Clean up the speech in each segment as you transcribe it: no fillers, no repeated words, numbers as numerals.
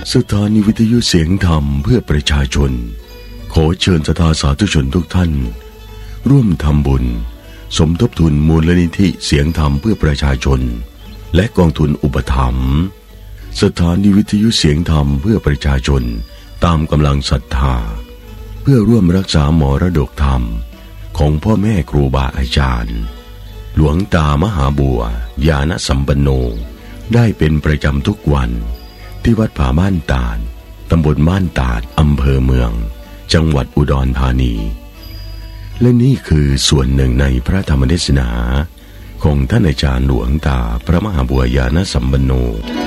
สถานีวิทยุเสียงธรรมเพื่อประชาชนขอเชิญศรัทธาสาธุชนทุกท่านร่วมทำบุญสมทบทุนมูลนิธิเสียงธรรมเพื่อประชาชนและกองทุนอุปถัมภ์สถานีวิทยุเสียงธรรมเพื่อประชาชนตามกำลังศรัทธาเพื่อร่วมรักษามรดกธรรมของพ่อแม่ครูบาอาจารย์หลวงตามหาบัวญาณสัมปันโนได้เป็นประจำทุกวันที่วัดผาบ้านตาดตำบลบ้านตาดอำเภอเมืองจังหวัดอุดรธานีและนี่คือส่วนหนึ่งในพระธรรมเทศนาของท่านอาจารย์หลวงตาพระมหาบัวญาณสัมปันโน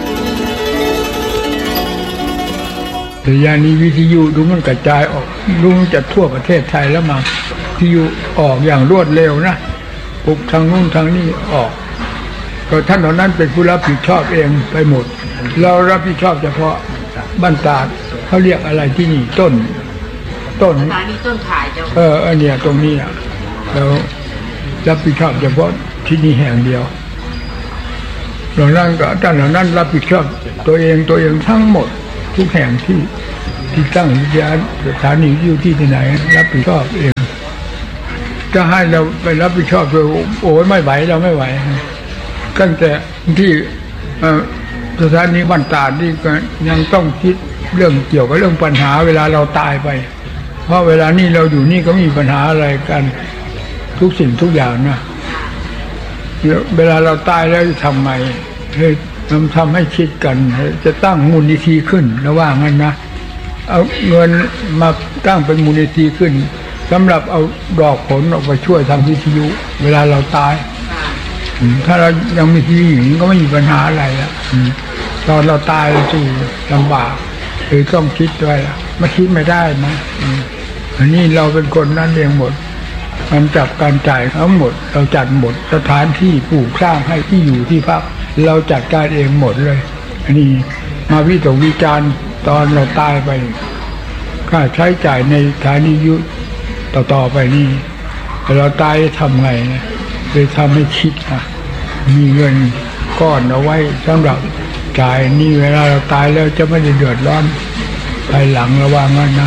แต่ยานีวิทยุดูมันกระจายออกดูมันจะทั่วประเทศไทยแล้วมาวิทยุออกอย่างรวดเร็วนะปุ๊บทางนู้นทางนี้ออกก็ท่านเหล่านั้นเป็นผู้รับผิดชอบเองไปหมดเรารับผิดชอบเฉพาะบ้านตาดเขาเรียกอะไรที่นี่ต้นสถานีต้นถ่ายเจ้าเนี่ยตรงนี้อ่ะแล้วรับผิดชอบเฉพาะที่นี่แห่งเดียวเหล่านั้นก็ท่านเหล่านั้นรับผิดชอบตัวเองทั้งหมดทุกแห่งที่ตั้งสถานีอยู่ที่ไหนรับผิดชอบเองจะให้เราไปรับผิดชอบโดยโอ้ยไม่ไหวเราไม่ไหวตั้งแต่ที่สถานีบ้านตาดนี่ก็ยังต้องคิดเรื่องเกี่ยวกับเรื่องปัญหาเวลาเราตายไปเพราะเวลานี้เราอยู่นี่ก็มีปัญหาอะไรกันทุกสิ่งทุกอย่างนะเวลาเราตายแล้วจะทำไงทำให้คิดกันจะตั้งมูลนิธิขึ้นระหว่างนั้นนะเอาเงินมาตั้งเป็นมูลนิธิขึ้นสำหรับเอาดอกผลออกไปช่วยทำวิทยุเวลาเราตายถ้าเรายังมีที่อยู่ก็ไม่มีปัญหาอะไรแล้วตอนเราตายเราจะลำบากคือต้องคิดด้วยไม่คิดไม่ได้นะอันนี้เราเป็นคนนั่นเองหมดมันจับการจ่ายทั้งหมดเราจัดหมดสถานที่ปลูกสร้างให้ที่อยู่ที่พักเราจัดการเองหมดเลยอันนี้มาวิตกวิจารณ์ตอนเราตายไปค่าใช้จ่ายในสถานียุต่อไปนี่เราตายทำไงนะเลยทำให้คิดนะมีเงินก้อนเอาไว้สำหรับจ่ายนี่เวลาเราตายแล้วจะไม่ได้เดือดร้อนภายหลังระวังงั้นนะ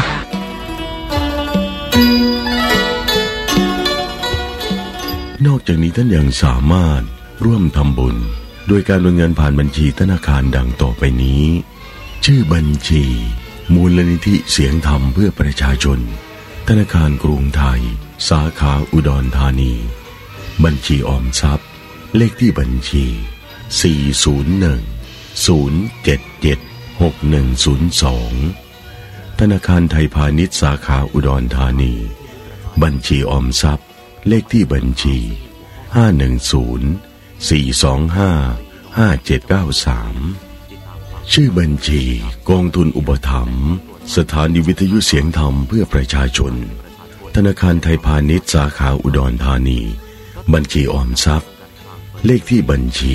นอกจากนี้ท่านยังสามารถร่วมทำบุญโดยการโอนเงินผ่านบัญชีธนาคารดังต่อไปนี้ชื่อบัญชีมูลนิธิเสียงธรรมเพื่อประชาชนธนาคารกรุงไทยสาขาอุดรธานีบัญชีออมทรัพย์เลขที่บัญชี401-077-6102ธนาคารไทยพาณิชย์สาขาอุดรธานีบัญชีออมทรัพย์เลขที่บัญชี510-425-5793ชื่อบัญชีกองทุนอุปถัมภ์สถานีวิทยุเสียงธรรมเพื่อประชาชนธนาคารไทยพาณิชย์สาขาอุดรธานีบัญชีออมทรัพย์เลขที่บัญชี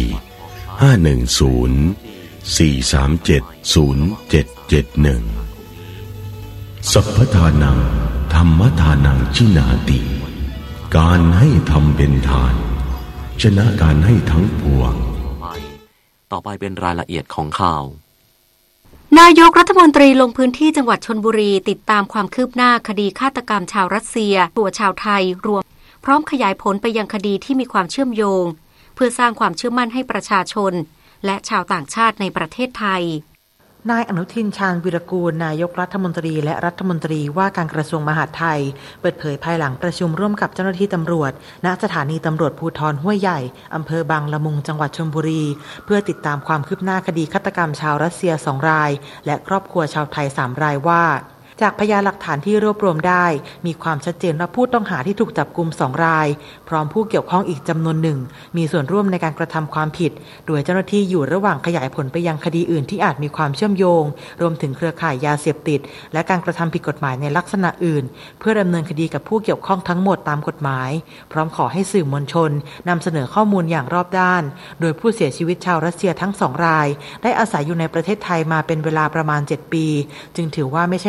510-437-0771สัพพทานังธรรมทานังชินาติการให้ทำเป็นทานชนะการให้ทั้งปวงต่อไปเป็นรายละเอียดของข่าวนายกรัฐมนตรีลงพื้นที่จังหวัดชลบุรีติดตามความคืบหน้าคดีฆาตกรรมชาวรัสเซียตัวชาวไทยรวมพร้อมขยายผลไปยังคดีที่มีความเชื่อมโยงเพื่อสร้างความเชื่อมั่นให้ประชาชนและชาวต่างชาติในประเทศไทยนายอนุทินชาญวีรกูลนายกรัฐมนตรีและรัฐมนตรีว่าการกระทรวงมหาดไทยเปิดเผยภายหลังประชุมร่วมกับเจ้าหน้าที่ตำรวจณสถานีตำรวจภูธรห้วยใหญ่อำเภอบางละมุงจังหวัดชลบุรีเพื่อติดตามความคืบหน้าคดีฆาตกรรมชาวรัสเซีย2 รายและครอบครัวชาวไทย3 รายว่าจากพยานหลักฐานที่รวบรวมได้มีความชัดเจนว่าผู้ต้องหาที่ถูกจับกุม2 รายพร้อมผู้เกี่ยวข้องอีกจำนวนหนึ่งมีส่วนร่วมในการกระทำความผิดโดยเจ้าหน้าที่อยู่ระหว่างขยายผลไปยังคดีอื่นที่อาจมีความเชื่อมโยงรวมถึงเครือข่ายยาเสพติดและการกระทำผิดกฎหมายในลักษณะอื่นเพื่อดำเนินคดีกับผู้เกี่ยวข้องทั้งหมดตามกฎหมายพร้อมขอให้สื่อมวลชนนำเสนอข้อมูลอย่างรอบด้านโดยผู้เสียชีวิตชาวรัสเซียทั้ง2 รายได้อาศัยอยู่ในประเทศไทยมาเป็นเวลาประมาณ7 ปีจึงถือว่าไม่ใช่นักท่องเที่ยว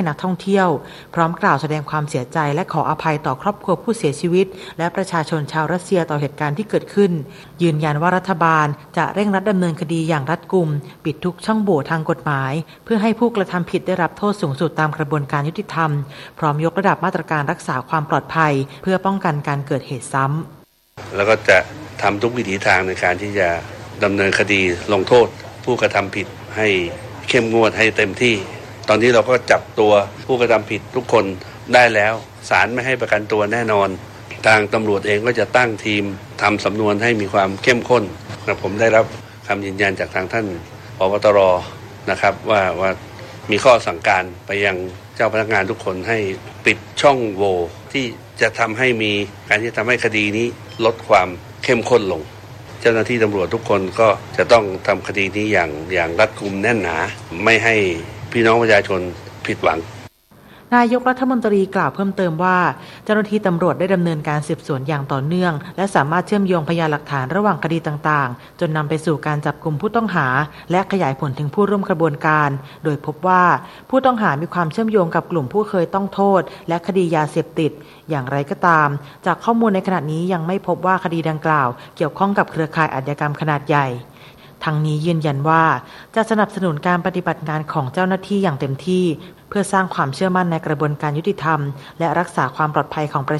เที่ยวพร้อมกล่าวแสดงความเสียใจและขออภัยต่อครอบครัวผู้เสียชีวิตและประชาชนชาวรัสเซียต่อเหตุการณ์ที่เกิดขึ้นยืนยันว่ารัฐบาลจะเร่งรัดดำเนินคดีอย่างรัดกุมปิดทุกช่องโหว่ทางกฎหมายเพื่อให้ผู้กระทำผิดได้รับโทษสูงสุดตามกระบวนการยุติธรรมพร้อมยกระดับมาตรการรักษาความปลอดภัยเพื่อป้องกันการเกิดเหตุซ้ำแล้วก็จะทำทุกวิถีทางในการที่จะดำเนินคดีลงโทษผู้กระทำผิดให้เข้มงวดให้เต็มที่ตอนนี้เราก็จับตัวผู้กระทำผิดทุกคนได้แล้วศาลไม่ให้ประกันตัวแน่นอนทางตำรวจเองก็จะตั้งทีมทำสำนวนให้มีความเข้มข้นนะผมได้รับคำยืนยันจากทางท่านผบ.ตร.นะครับว่ามีข้อสั่งการไปยังเจ้าพนักงานทุกคนให้ปิดช่องโหว่ที่จะทำให้มีการที่ทำให้คดีนี้ลดความเข้มข้นลงเจ้าหน้าที่ตำรวจทุกคนก็จะต้องทำคดีนี้อย่างรัดกุมแน่นหนาไม่ให้พี่น้องประชาชนผิดหวังนายกรัฐมนตรีกล่าวเพิ่มเติมว่าเจ้าหน้าที่ตำรวจได้ดำเนินการสืบสวนอย่างต่อเนื่องและสามารถเชื่อมโยงพยานหลักฐานระหว่างคดีต่างๆจนนำไปสู่การจับกุมผู้ต้องหาและขยายผลถึงผู้ร่วมกระบวนการโดยพบว่าผู้ต้องหามีความเชื่อมโยงกับกลุ่มผู้เคยต้องโทษและคดียาเสพติดอย่างไรก็ตามจากข้อมูลในขณะนี้ยังไม่พบว่าคดีดังกล่าวเกี่ยวข้องกับเครือข่ายอาชญากรรมขนาดใหญ่ทั้งนี้ยืนยันว่าจะสนับสนุนการปฏิบัติงานของเจ้าหน้าที่อย่างเต็มที่เพื่อสร้างความเชื่อมั่นในกระบวนการยุติธรรมและรักษาความปลอดภัยของประ